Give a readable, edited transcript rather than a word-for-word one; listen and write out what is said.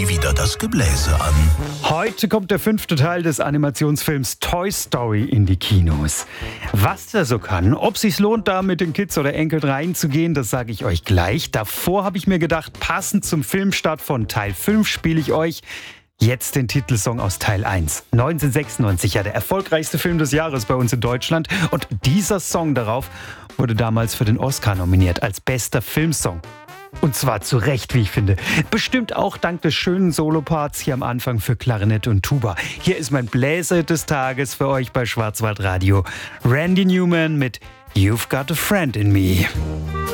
Randy wieder das Gebläse an. Heute kommt der 5. Teil des Animationsfilms Toy Story in die Kinos. Was der so kann, ob es sich lohnt, da mit den Kids oder Enkeln reinzugehen, das sage ich euch gleich. Davor habe ich mir gedacht, passend zum Filmstart von Teil 5 spiele ich euch jetzt den Titelsong aus Teil 1. 1996, ja, der erfolgreichste Film des Jahres bei uns in Deutschland. Und dieser Song darauf wurde damals für den Oscar nominiert als bester Filmsong. Und zwar zu Recht, wie ich finde. Bestimmt auch dank des schönen Soloparts hier am Anfang für Klarinette und Tuba. Hier ist mein Bläser des Tages für euch bei Schwarzwaldradio. Randy Newman mit You've Got a Friend in Me.